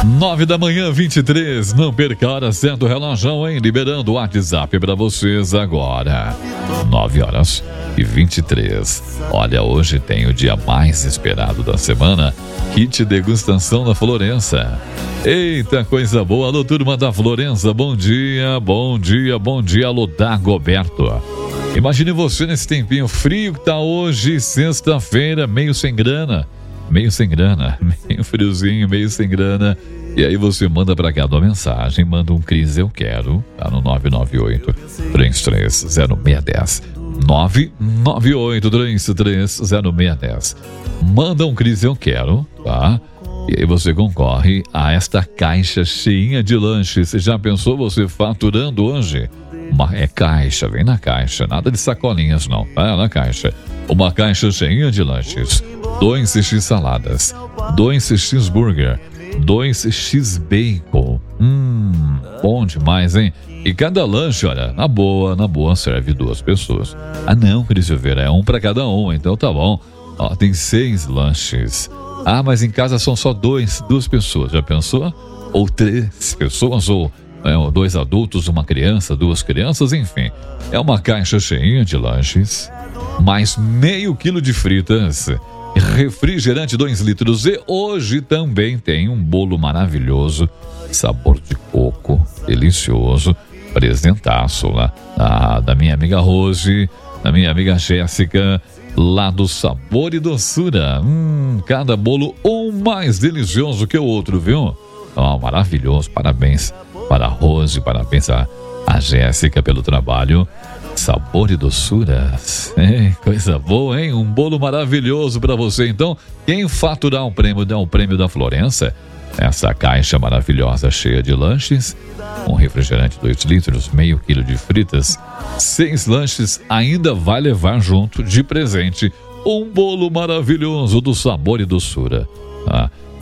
9 da manhã, 23. Não perca a hora certa do relógio, hein? Liberando o WhatsApp para vocês agora. 9h23. Olha, hoje tem o dia mais esperado da semana. Kit degustação da Florença. Eita, coisa boa. Alô, turma da Florença. Bom dia, bom dia, bom dia. Alô, Dagoberto. Imagine você nesse tempinho frio que tá hoje, sexta-feira, meio sem grana, meio friozinho, meio sem grana. E aí você manda pra cá uma mensagem, manda um Cris Eu Quero, tá no 998-330610. 998-330610. Manda um Cris Eu Quero, tá? E aí você concorre a esta caixa cheinha de lanches. Você já pensou você faturando hoje? É caixa, vem na caixa, nada de sacolinhas não, na caixa. Uma caixa cheinha de lanches, 2x saladas, 2x burger, 2x bacon. Bom demais, hein? E cada lanche, olha, na boa, serve 2 pessoas. Ah não, Cris Silveira, é um para cada um, então tá bom. Ó, tem 6 lanches. Ah, mas em casa são só 2 pessoas, já pensou? Ou 3 pessoas, ou 2 adultos, uma criança, 2 crianças, enfim. É uma caixa cheinha de lanches, mais meio quilo de fritas, refrigerante 2 litros. E hoje também tem um bolo maravilhoso, sabor de coco, delicioso, presentaço lá da minha amiga Rose, da minha amiga Jéssica, lá do Sabor e Doçura. Cada bolo um mais delicioso que o outro, viu? Maravilhoso, parabéns para a Rose, parabéns a Jéssica pelo trabalho. Sabor e Doçuras, coisa boa, hein? Um bolo maravilhoso para você. Então, quem faturar um prêmio, dá um prêmio da Florença, essa caixa maravilhosa cheia de lanches, um refrigerante 2 litros, meio quilo de fritas, 6 lanches, ainda vai levar junto de presente um bolo maravilhoso do Sabor e Doçura.